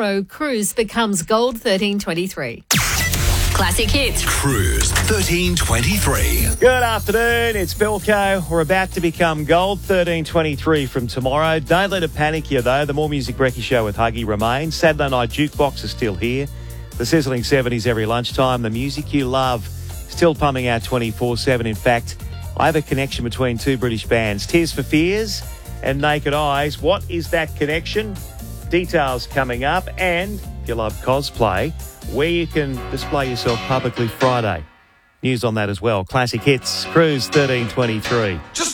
tomorrow, Cruise becomes Gold 1323. Classic Hits. Cruise 1323. Good afternoon, it's Bilko. We're about to become Gold 1323 from tomorrow. Don't let it panic you though. The More Music Brekkie Show with Huggy remains. Saturday Night Jukebox is still here. The sizzling 70s every lunchtime. The music you love still pumping out 24/7. In fact, I have a connection between two British bands, Tears for Fears and Naked Eyes. What is that connection? Details coming up. And if you love cosplay, where you can display yourself publicly Friday. News on that as well. Classic Hits, Cruise 1323.